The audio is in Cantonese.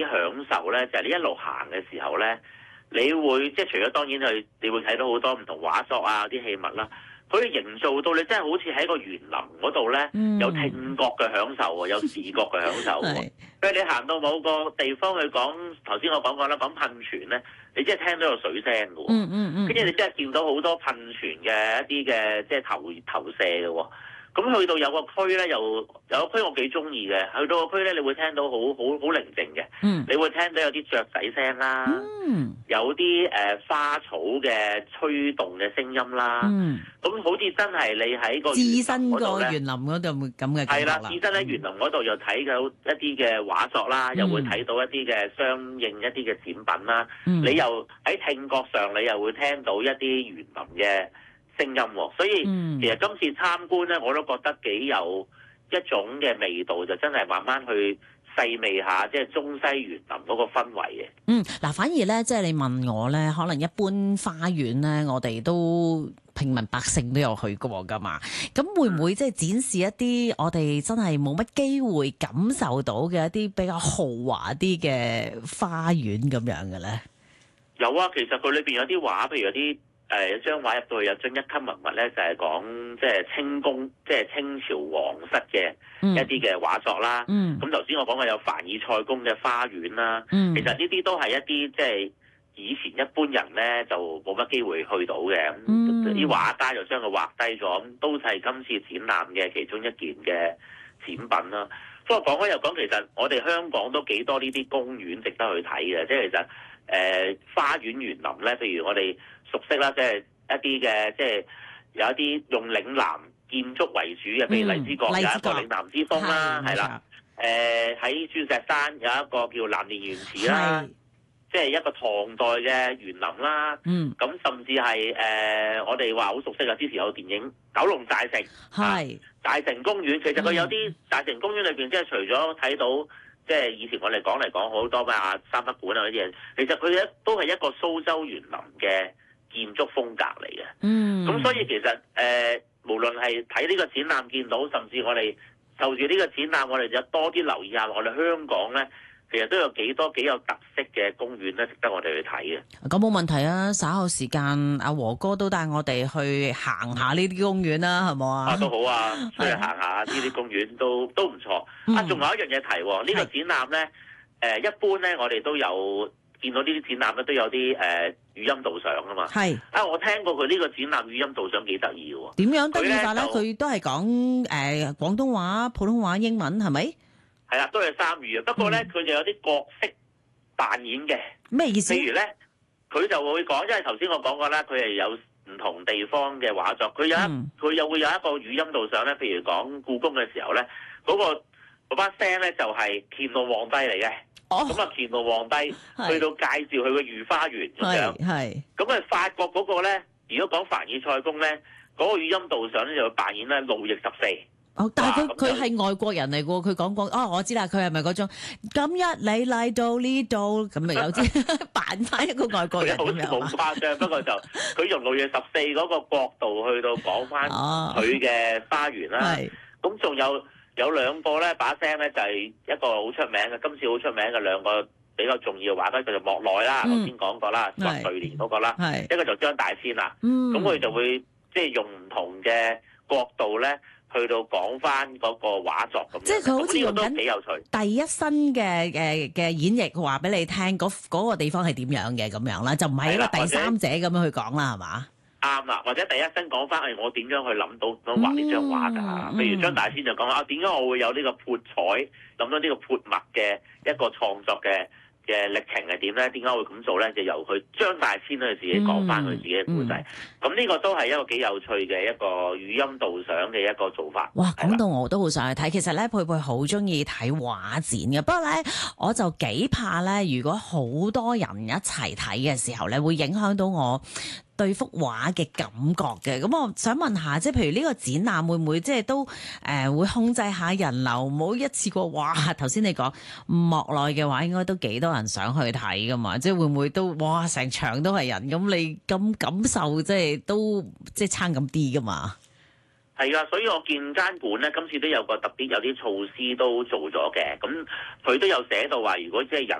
享受咧，就係你一路行嘅時候咧，你會即係除咗當然你會睇到好多唔同畫作啊啲器物啦。佢營造到你真係好似喺個園林嗰度咧，有聽覺嘅享受喎，有視覺嘅享受喎。譬如你行到某個地方去講，頭先我講過啦，講噴泉咧，你即係聽到有水聲嘅喎。跟住你真係見到好多噴泉嘅一啲嘅即係投射嘅喎。咁去到有個區咧，有個區我幾中意嘅。去到個區咧，你會聽到好寧靜嘅。你會聽到有啲雀仔聲啦，有啲花草嘅吹動嘅聲音啦。咁好似真係你喺個置身個園林嗰度咁嘅感覺啦。係啦， 置身喺園林嗰度又睇到一啲嘅畫作啦，又會睇到一啲嘅相應一啲嘅展品啦。你又喺聽覺上，你又會聽到一啲園林嘅聲音喎，所以其實今次參觀咧，我都覺得幾有一種嘅味道，就真係慢慢去細味下，即係中西園林嗰個氛圍嘅。 嗱，反而咧，即係你問我咧，可能一般花園咧，我哋都平民百姓都有去過噶嘛。咁會唔會即係展示一啲我哋真係冇乜機會感受到嘅一啲比較豪華啲嘅花園咁樣嘅咧？ 有啊，其實佢裏邊有啲畫，譬如有啲。有張畫入到去有張一級文物咧，就係講即係清宮，即係清朝皇室嘅一啲嘅畫作啦。咁頭先我講嘅有凡爾賽宮嘅花園啦。其實呢啲都係一啲即係以前一般人咧就冇乜機會去到嘅。啲畫家就將佢畫低咗，咁都係今次展覽嘅其中一件嘅展品啦。不過講開又講，其實我哋香港都幾多呢啲公園值得去睇嘅，即係其實花園園林咧，譬如我哋熟悉啦，即係一啲嘅，即係有一啲用嶺南建築為主嘅，譬如荔枝角有一個嶺南之風啦，係啦。喺鑽石山有一個叫南蓮園池啦，即係一個唐代嘅園林啦。咁甚至係我哋話好熟悉嘅，之前有電影《九龍大城》，大城公園。其實佢有啲大城公園裏邊，即係除咗睇到即係以前我哋講嚟講好多咩三不管啊嗰啲嘢，其實佢都係一個蘇州園林嘅建築風格嚟嘅。咁所以其實無論係睇呢個展覽見到，甚至我哋就住呢個展覽，我哋就多啲留意下我哋香港咧，其實都有幾有特色嘅公園咧，值得我哋去睇嘅。咁冇問題啊！稍後時間，阿和哥都帶我哋去行下呢啲公園啦，係冇啊？ 都好啊，出去行下呢啲公園都唔錯。仲有一樣嘢提喎，呢個展覽咧，一般咧我哋都有見到呢啲展覽咧，都有啲語音導賞啊嘛。我聽過佢呢個展覽語音導賞幾得意嘅喎。點樣得意法咧？佢都係講廣東話、普通話、英文係咪？係啦，都係三語嘅。不過咧，佢就有啲角色扮演嘅。咩意思？譬如咧，佢就會講，因為頭先我講過啦，佢係有唔同地方嘅畫作。佢又會有一個語音導賞咧。譬如講故宮嘅時候咧，嗰把聲咧就係乾隆皇帝嚟嘅。咁乾隆皇帝去到介紹佢個御花園咁樣。咁法國嗰個咧，如果講凡爾賽宮咧，嗰個語音導賞咧就會扮演咧路易14。但係佢係外國人嚟嘅喎，佢講過我知啦，佢係咪嗰種今日你嚟到呢度咁咪有啲扮翻一個外國人咁樣？好似冇誇張，不過就佢用路易14嗰個角度去到講翻佢嘅花園啦。咁仲有兩個咧把聲咧就係一個好出名嘅，今次好出名嘅兩個比較重要嘅畫家，叫做莫奈啦，頭先講過啦，畫對聯嗰個啦，一個就張大千啦。咁佢就會即係用唔同嘅角度咧，去到講翻嗰個畫作咁樣，即係佢好似用緊第一身嘅演繹話俾你聽，嗰個地方係點樣嘅咁樣啦，就唔係一個第三者咁樣去講啦，係嘛？啱啦，或者第一身講翻我點樣去諗到畫呢張畫㗎？譬如張大千就講點解我會有呢個潑彩，諗到呢個潑墨嘅一個創作嘅歷程係點咧？點解會咁做咧？就由佢張大千佢自己講翻佢自己嘅故仔。咁呢個都係一個幾有趣嘅一個語音導賞嘅一個做法。哇！講到我都好想去睇。其實咧，佩佩好中意睇畫展嘅。不過咧，我就幾怕咧，如果好多人一齊睇嘅時候咧，會影響到我對幅畫嘅感覺嘅。咁我想問下，即係譬如呢個展覽會唔會即係都會控制下人流，唔好一次過哇！頭先你講莫內嘅話，應該都幾多人想去睇噶嘛？即係會唔會都哇成場都係人？咁你咁感受即係都即係差咁啲噶嘛？係啊，所以我見間館咧，今次都有個特別有啲措施都做咗嘅。咁佢都有寫到話，如果即係人